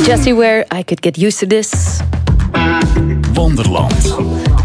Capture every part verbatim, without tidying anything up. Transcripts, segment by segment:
Jessie Ware, I Could Get Used to This. Wonderland.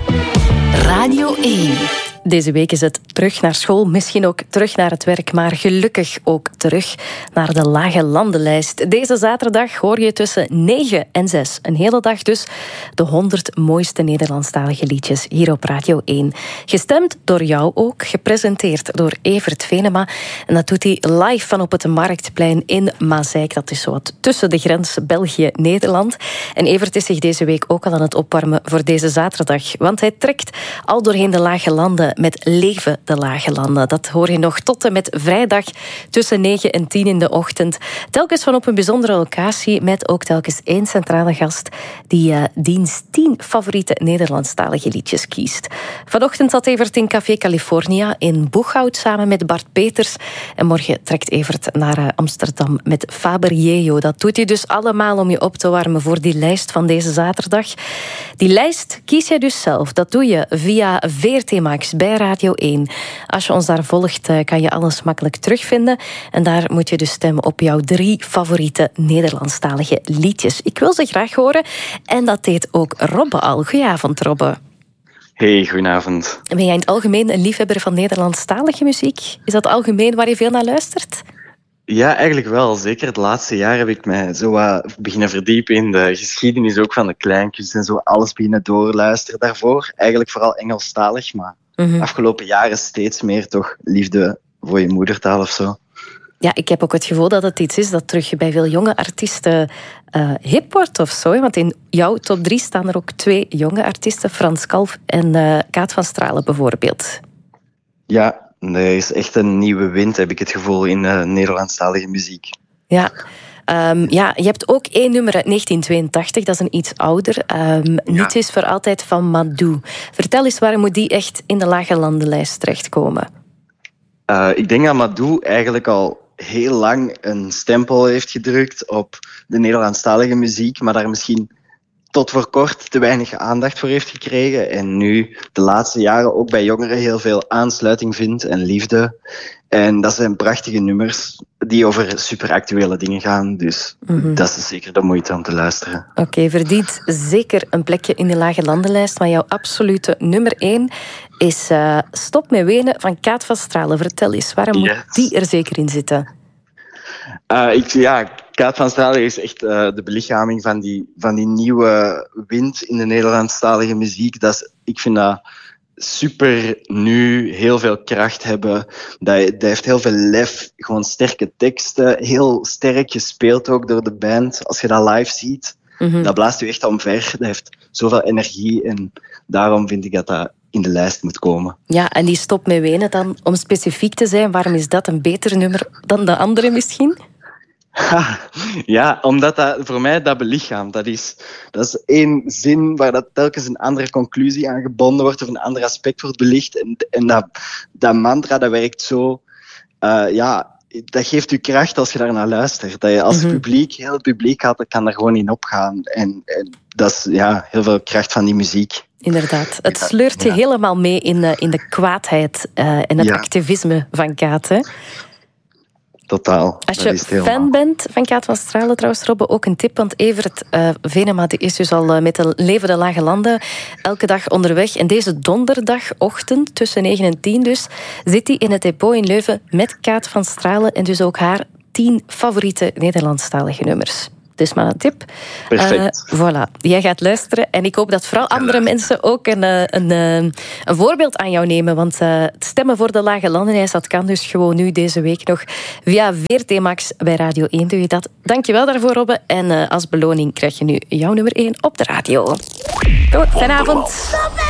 Radio één. Deze week is het terug naar school, misschien ook terug naar het werk, maar gelukkig ook terug naar de Lage Landenlijst. Deze zaterdag hoor je tussen negen en zes, een hele dag dus, de honderd mooiste Nederlandstalige liedjes hier op Radio één. Gestemd door jou ook, gepresenteerd door Evert Venema. En dat doet hij live van op het Marktplein in Mazeik. Dat is zo wat tussen de grens België-Nederland. En Evert is zich deze week ook al aan het opwarmen voor deze zaterdag, want hij trekt al doorheen de Lage Landen met Leven de Lage Landen. Dat hoor je nog tot en met vrijdag tussen negen en tien in de ochtend. Telkens van op een bijzondere locatie met ook telkens één centrale gast die uh, diens tien favoriete Nederlandstalige liedjes kiest. Vanochtend zat Evert in Café California in Boeghout samen met Bart Peters. En morgen trekt Evert naar uh, Amsterdam met Faber Yeo. Dat doet hij dus allemaal om je op te warmen voor die lijst van deze zaterdag. Die lijst kies jij dus zelf. Dat doe je via V R T Max bij Radio één. Als je ons daar volgt, kan je alles makkelijk terugvinden. En daar moet je dus stemmen op jouw drie favoriete Nederlandstalige liedjes. Ik wil ze graag horen. En dat deed ook Robbe al. Goedenavond, Robbe. Hey, goedenavond. Ben jij in het algemeen een liefhebber van Nederlandstalige muziek? Is dat algemeen waar je veel naar luistert? Ja, eigenlijk wel. Zeker het laatste jaar heb ik mij zo wat beginnen verdiepen in de geschiedenis ook van de kleinkunst en zo alles beginnen doorluisteren. Daarvoor eigenlijk vooral Engelstalig, maar mm-hmm. afgelopen jaren steeds meer toch liefde voor je moedertaal of zo. Ja, ik heb ook het gevoel dat het iets is dat terug bij veel jonge artiesten uh, hip wordt of zo. Want in jouw top drie staan er ook twee jonge artiesten, Frans Kalf en uh, Kaat van Stralen bijvoorbeeld. Ja, er is echt een nieuwe wind, heb ik het gevoel, in uh, Nederlandstalige muziek. Ja. Um, ja, je hebt ook één nummer uit negentien tweeëntachtig, dat is een iets ouder. Um, ja. Niets is voor altijd van Madou. Vertel eens, waarom moet die echt in de Lage Landenlijst terechtkomen? Uh, ik denk dat Madou eigenlijk al heel lang een stempel heeft gedrukt op de Nederlandstalige muziek, maar daar misschien tot voor kort te weinig aandacht voor heeft gekregen. En nu de laatste jaren ook bij jongeren heel veel aansluiting vindt en liefde. En dat zijn prachtige nummers die over superactuele dingen gaan. Dus mm-hmm. dat is zeker de moeite om te luisteren. Oké, okay, verdient zeker een plekje in de Lage Landenlijst. Maar jouw absolute nummer één is uh, Stop met wenen van Kaat van Stralen. Vertel eens, waarom yes. moet die er zeker in zitten? Uh, ik, ja, Kaat van Stralen is echt uh, de belichaming van die, van die nieuwe wind in de Nederlandstalige muziek. Dat is, ik vind dat super nu, heel veel kracht hebben. Dat, dat heeft heel veel lef, gewoon sterke teksten. Heel sterk gespeeld ook door de band. Als je dat live ziet, mm-hmm. dat blaast u echt omver. Dat heeft zoveel energie en daarom vind ik dat dat in de lijst moet komen. Ja, en die Stop met wenen dan, om specifiek te zijn, waarom is dat een beter nummer dan de andere misschien? Ja, omdat dat voor mij dat belichaamt. Dat is, dat is één zin waar dat telkens een andere conclusie aan gebonden wordt of een ander aspect wordt belicht. En, en dat, dat mantra, dat werkt zo... Uh, ja, dat geeft u kracht als je daarnaar luistert. Dat je als mm-hmm. publiek, heel het publiek had, kan daar gewoon in opgaan. En, en dat is ja, heel veel kracht van die muziek. Inderdaad. Het sleurt je ja. helemaal mee in de, in de kwaadheid uh, en het ja. activisme van Kaat, hè? Totaal. Als je fan bent van Kaat van Stralen, trouwens, Robbe, ook een tip. Want Evert uh, Venema is dus al uh, met de Leven de Lage Landen elke dag onderweg. En deze donderdagochtend, tussen negen en tien dus, zit hij in het depot in Leuven met Kaat van Stralen en dus ook haar tien favoriete Nederlandstalige nummers. Dus maar een tip. Perfect. Uh, voilà, jij gaat luisteren. En ik hoop dat vooral andere mensen ook een, een, een, een voorbeeld aan jou nemen. Want uh, het stemmen voor de Lage Landenlijst, dat kan dus gewoon nu deze week nog. Via V R T Max bij Radio één doe je dat. Dankjewel daarvoor, Robbe. En uh, als beloning krijg je nu jouw nummer één op de radio. Goed, fijne avond.